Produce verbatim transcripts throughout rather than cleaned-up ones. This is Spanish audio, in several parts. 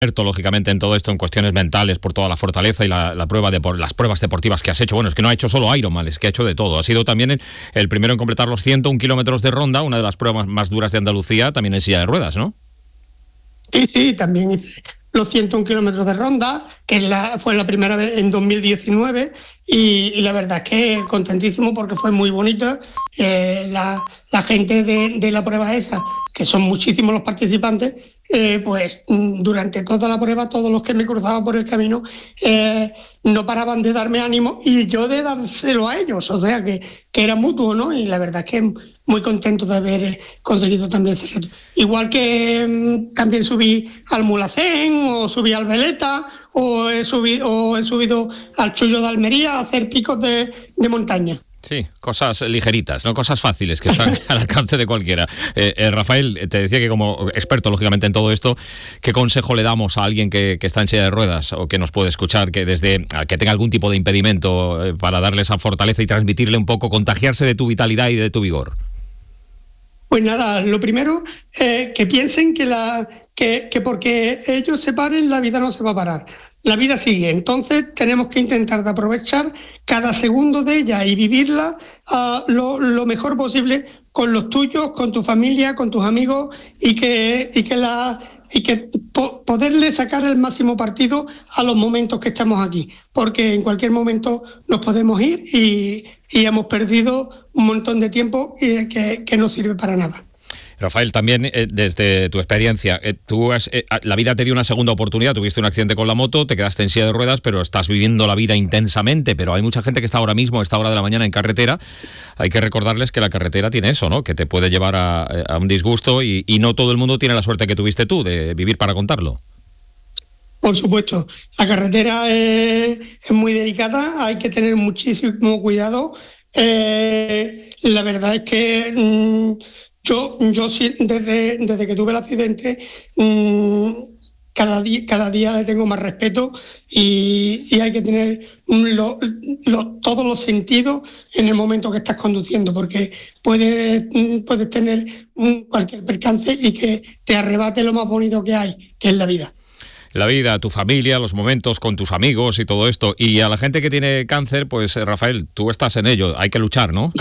lógicamente en todo esto, en cuestiones mentales, por toda la fortaleza y la, la prueba de por, las pruebas deportivas que has hecho. Bueno, es que no ha hecho solo Ironman, es que ha hecho de todo. Ha sido también el, el primero en completar los ciento un kilómetros de ronda, una de las pruebas más duras de Andalucía, también en silla de ruedas, ¿no? Sí, sí, también hice los ciento un kilómetros de ronda, que la, fue la primera vez en dos mil diecinueve, y, y la verdad es que contentísimo porque fue muy bonito. Eh, la, la gente de, de la prueba esa, que son muchísimos los participantes, eh, pues durante toda la prueba, todos los que me cruzaban por el camino eh, no paraban de darme ánimo y yo de dárselo a ellos, o sea que, que era mutuo, ¿no? Y la verdad es que muy contento de haber conseguido también ese reto. Igual que mmm, también subí al Mulhacén, o subí al Veleta, o he subido, o he subido al Chullo de Almería a hacer picos de, de montaña. Sí, cosas ligeritas, no cosas fáciles que están al alcance de cualquiera. Eh, eh, Rafael, te decía que como experto, lógicamente, en todo esto, ¿qué consejo le damos a alguien que, que está en silla de ruedas o que nos puede escuchar, que desde que tenga algún tipo de impedimento, eh, para darle esa fortaleza y transmitirle un poco, contagiarse de tu vitalidad y de tu vigor? Pues nada, lo primero, eh, que piensen que, la, que, que porque ellos se paren, la vida no se va a parar. La vida sigue, entonces tenemos que intentar de aprovechar cada segundo de ella y vivirla uh, lo, lo mejor posible con los tuyos, con tu familia, con tus amigos, y que, y que, la, y que po- poderle sacar el máximo partido a los momentos que estamos aquí, porque en cualquier momento nos podemos ir y, y hemos perdido un montón de tiempo y que, que no sirve para nada. Rafael, también eh, desde tu experiencia, eh, tú has, eh, la vida te dio una segunda oportunidad, tuviste un accidente con la moto, te quedaste en silla de ruedas, pero estás viviendo la vida intensamente, pero hay mucha gente que está ahora mismo, a esta hora de la mañana, en carretera. Hay que recordarles que la carretera tiene eso, ¿no? Que te puede llevar a, a un disgusto y, y no todo el mundo tiene la suerte que tuviste tú de vivir para contarlo. Por supuesto, la carretera es, es muy delicada, hay que tener muchísimo cuidado. Eh, la verdad es que mmm, yo, yo desde, desde que tuve el accidente, mmm, cada, día, cada día le tengo más respeto y, y hay que tener lo, lo, todos los sentidos en el momento que estás conduciendo, porque puedes, puedes tener cualquier percance y que te arrebate lo más bonito que hay, que es la vida. La vida, tu familia, los momentos con tus amigos y todo esto. Y a la gente que tiene cáncer, pues Rafael, tú estás en ello, hay que luchar, ¿no?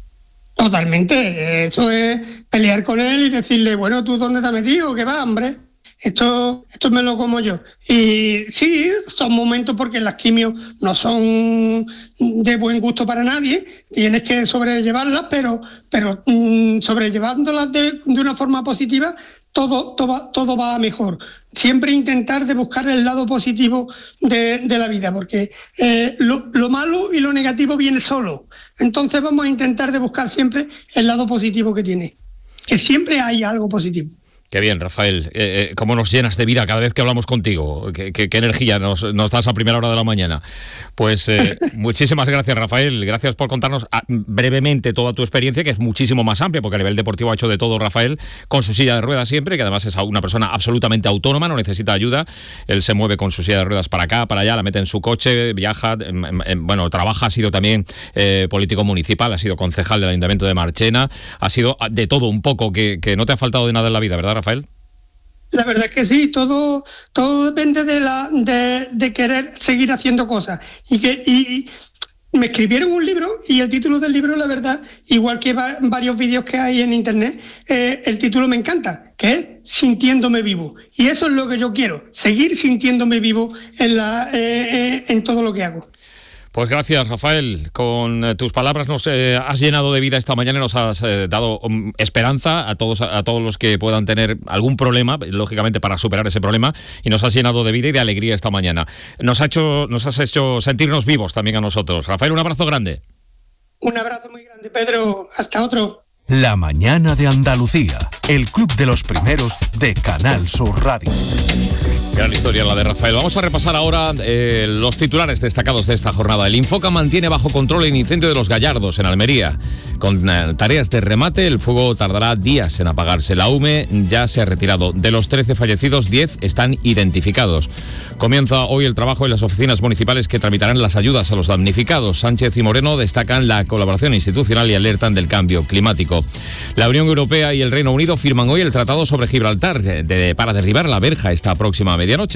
Totalmente, eso es pelear con él y decirle, bueno, ¿tú dónde te has metido? ¿Qué va, hombre? Esto, esto me lo como yo. Y sí, son momentos porque las quimios no son de buen gusto para nadie, tienes que sobrellevarlas, pero, pero mmm, sobrellevándolas de, de una forma positiva, todo, todo, todo va mejor. Siempre intentar de buscar el lado positivo de, de la vida, porque eh, lo, lo malo y lo negativo viene solo. Entonces vamos a intentar de buscar siempre el lado positivo que tiene, que siempre hay algo positivo. Qué bien, Rafael. Eh, eh, cómo nos llenas de vida cada vez que hablamos contigo. Qué, qué, qué energía nos, nos das a primera hora de la mañana. Pues eh, muchísimas gracias, Rafael. Gracias por contarnos a, brevemente toda tu experiencia, que es muchísimo más amplia, porque a nivel deportivo ha hecho de todo Rafael, con su silla de ruedas siempre, que además es una persona absolutamente autónoma, no necesita ayuda. Él se mueve con su silla de ruedas para acá, para allá, la mete en su coche, viaja, en, en, bueno, trabaja, ha sido también eh, político municipal, ha sido concejal del Ayuntamiento de Marchena, ha sido de todo un poco, que, que no te ha faltado de nada en la vida, ¿verdad, Rafael? La verdad es que sí, todo, todo depende de, la, de, de querer seguir haciendo cosas. Y que y, y me escribieron un libro y el título del libro, la verdad, igual que va, varios vídeos que hay en internet, eh, el título me encanta, que es Sintiéndome Vivo. Y eso es lo que yo quiero, seguir sintiéndome vivo en, la, eh, eh, en todo lo que hago. Pues gracias, Rafael. Con tus palabras nos eh, has llenado de vida esta mañana y nos has eh, dado um, esperanza a todos a, a todos los que puedan tener algún problema, lógicamente para superar ese problema, y nos has llenado de vida y de alegría esta mañana. Nos, ha hecho, nos has hecho sentirnos vivos también a nosotros. Rafael, un abrazo grande. Un abrazo muy grande, Pedro. Hasta otro. La mañana de Andalucía, el club de los primeros de Canal Sur Radio. Gran historia la de Rafael. Vamos a repasar ahora eh, los titulares destacados de esta jornada. El Infoca mantiene bajo control el incendio de los Gallardos en Almería. Con eh, tareas de remate, el fuego tardará días en apagarse. La U M E ya se ha retirado. De los trece fallecidos, diez están identificados. Comienza hoy el trabajo en las oficinas municipales que tramitarán las ayudas a los damnificados. Sánchez y Moreno destacan la colaboración institucional y alertan del cambio climático. La Unión Europea y el Reino Unido firman hoy el Tratado sobre Gibraltar de, de, para derribar la verja esta próxima medianoche.